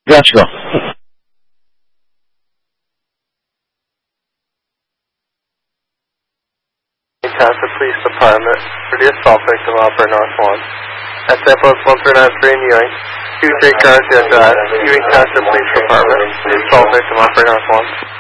Gotcha. Township Police Department for the assault victim operator North 1. SA Post 1393 in Ewing. 2 J. Garcia Drive, Ewing Township Police Department, the assault victim operator North 1.